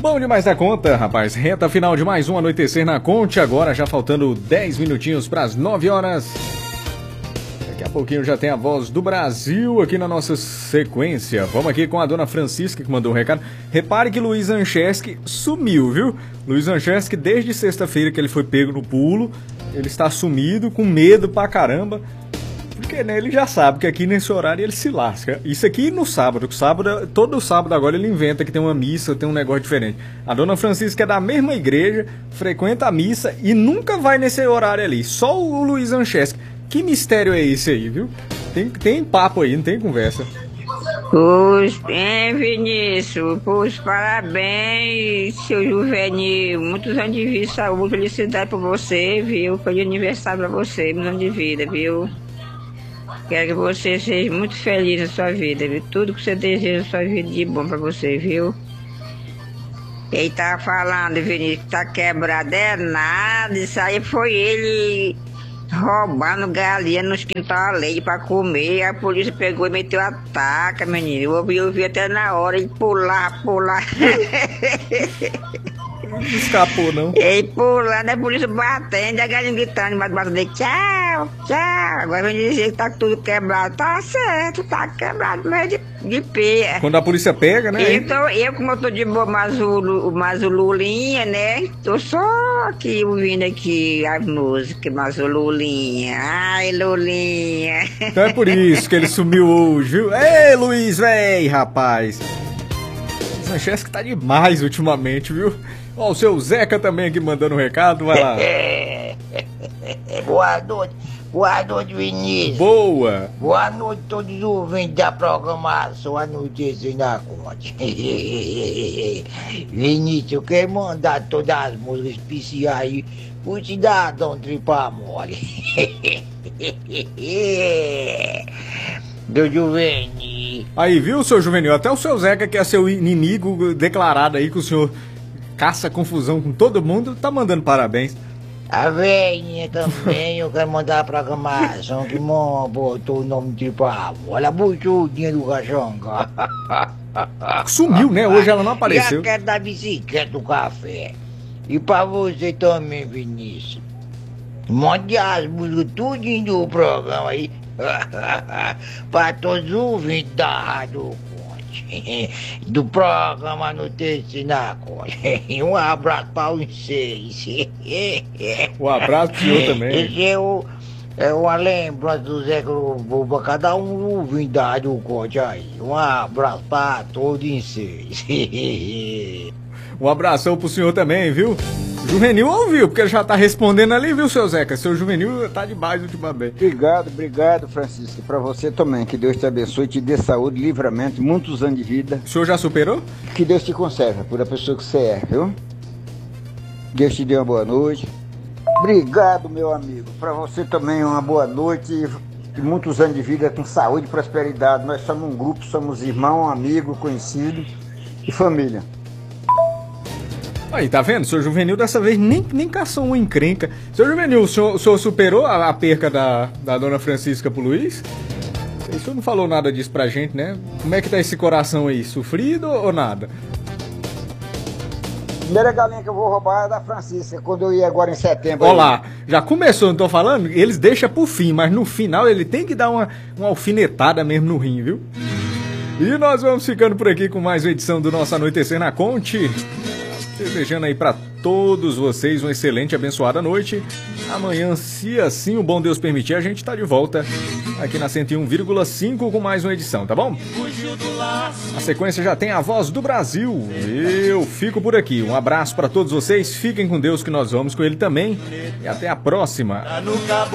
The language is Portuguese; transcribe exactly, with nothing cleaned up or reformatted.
Bom demais da conta, rapaz. Reta final de mais um Anoitecer na Conte. Agora já faltando dez minutinhos para as nove horas. Daqui a pouquinho já tem a voz do Brasil aqui na nossa sequência. Vamos aqui com a dona Francisca que mandou um recado. Repare que Luiz Ancheski sumiu, viu? Luiz Ancheski, desde sexta-feira que ele foi pego no pulo, ele está sumido, com medo pra caramba. Porque né, ele já sabe que aqui nesse horário ele se lasca. Isso aqui no sábado, sábado, todo sábado agora ele inventa que tem uma missa, tem um negócio diferente. A dona Francisca é da mesma igreja, frequenta a missa e nunca vai nesse horário ali. Só o Luiz Ancheski. Que mistério é esse aí, viu? Tem, tem papo aí, não tem conversa. Os bem, Vinícius, os parabéns, seu Juvenil. Muitos anos de vida, saúde, felicidade pra você, viu? Feliz aniversário pra você, muitos anos de vida, viu? Quero que você seja muito feliz na sua vida, viu? Tudo que você deseja na sua vida de bom pra você, viu? Quem tá falando, Vinícius, que tá quebrado é nada. Isso aí foi ele roubando galinha nos quintal alheio pra comer. A polícia pegou e meteu a taca, menino. Eu ouvi, eu vi até na hora ele pular, pular. Não escapou, não. Ele pulando, a polícia batendo, a galinha gritando embaixo do braço dele. Tchau, tchau. Agora vem dizer que tá tudo quebrado. Tá certo, tá quebrado, mas de, de pé. Quando a polícia pega, né? Então, eu, como eu tô de boa, mas o, mas o Lulinha, né? Tô só aqui ouvindo aqui as músicas, mas o Lulinha. Ai, Lulinha. Então é por isso que ele sumiu hoje, viu? Ei, Luiz, véi, rapaz. O Ancheski tá demais ultimamente, viu? Ó, o seu Zeca também aqui mandando um recado, vai lá. Boa noite, boa noite, Vinícius. Boa. Boa noite a todos os ouvintes da programação Anoitecer na Conte. Vinícius, eu quero mandar todas as músicas especiais aí pro cidadão tripa mole. Do Juvenil. Aí, viu, seu Juvenil? Até o seu Zeca, que é seu inimigo declarado aí, que o senhor caça confusão com todo mundo, tá mandando parabéns. A velhinha também, eu quero mandar a programação que mano, botou o nome de pavo. Olha a buchudinha do cachonga. Sumiu, né? Hoje ela não apareceu. E a queda da bicicleta do café. E pra você também, Vinícius. Mande as músicas tudinho do programa aí. Pra todos os ouvintes da Rádio Conte, do programa Anoitecer na Conte. Um abraço para vocês. Um abraço pro senhor também. Esse é, o, é uma lembrança do Zé Globo pra cada um dos ouvintes da Rádio Conte aí. Um abraço para todos vocês. Um abração pro senhor também, viu? Juvenil ouviu, porque ele já tá respondendo ali, viu, seu Zeca? Seu Juvenil tá demais ultimamente. Obrigado, obrigado, Francisco. Pra você também. Que Deus te abençoe, te dê saúde, livramento, muitos anos de vida. O senhor já superou? Que Deus te conserve por a pessoa que você é, viu? Deus te dê uma boa noite. Obrigado, meu amigo. Pra você também uma boa noite e muitos anos de vida com saúde e prosperidade. Nós somos um grupo, somos irmão, amigo, conhecido e família. Aí, tá vendo? O senhor Juvenil dessa vez nem, nem caçou uma encrenca. Senhor Juvenil, o senhor, o senhor superou a, a perca da, da dona Francisca pro Luiz? O senhor não falou nada disso pra gente, né? Como é que tá esse coração aí? Sofrido ou nada? Primeira galinha que eu vou roubar é da Francisca, quando eu ir agora em setembro. Olha lá, já começou, não tô falando? Eles deixam pro fim, mas no final ele tem que dar uma, uma alfinetada mesmo no rim, viu? E nós vamos ficando por aqui com mais uma edição do nosso Anoitecer na Conte. Desejando aí pra todos vocês uma excelente e abençoada noite. Amanhã, se assim o bom Deus permitir, a gente tá de volta aqui na cento e um vírgula cinco com mais uma edição, tá bom? A sequência já tem a voz do Brasil. Eu fico por aqui. Um abraço pra todos vocês. Fiquem com Deus que nós vamos com ele também. E até a próxima.